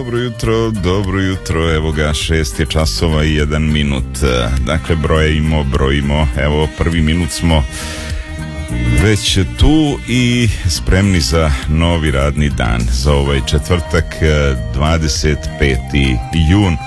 dobro jutro, evo ga 6 je časova i 1 minut, dakle brojimo, evo prvi minut smo već tu i spremni za novi radni dan, za ovaj četvrtak 25. jun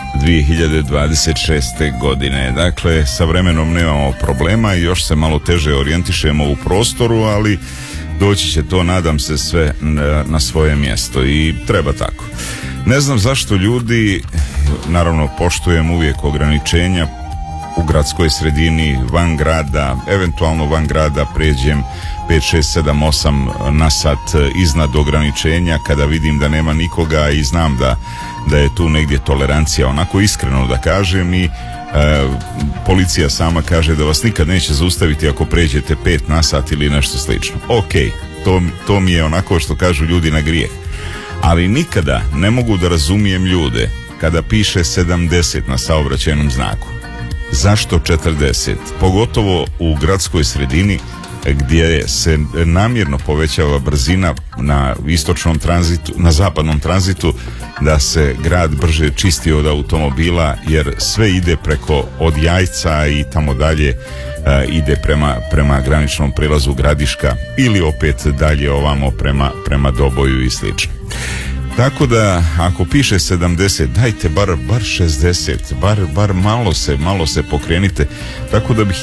2026. godine. Dakle, sa vremenom nemamo problema i još se malo teže orijentišemo u prostoru, ali doći će to, nadam se, sve na svoje mjesto i treba tako. Ne znam zašto ljudi, naravno poštujem uvijek ograničenja u gradskoj sredini, van grada, eventualno van grada pređem 5, 6, 7, 8 na sat iznad ograničenja kada vidim da nema nikoga i znam da je tu negdje tolerancija, onako iskreno da kažem, i policija sama kaže da vas nikad neće zaustaviti ako pređete 5 na sat ili nešto slično. Ok, to mi je onako što kažu ljudi na grijeh. Ali nikada ne mogu da razumijem ljude kada piše 70 na saobraćajnom znaku. Zašto 40? Pogotovo u gradskoj sredini gdje se namjerno povećava brzina na istočnom tranzitu, na zapadnom tranzitu, da se grad brže čisti od automobila, jer sve ide preko od Jajca i tamo dalje ide prema graničnom prijelazu Gradiška ili opet dalje ovamo prema Doboju i slično. Tako da ako piše 70, dajte bar 60, bar malo se pokrenite, tako da bih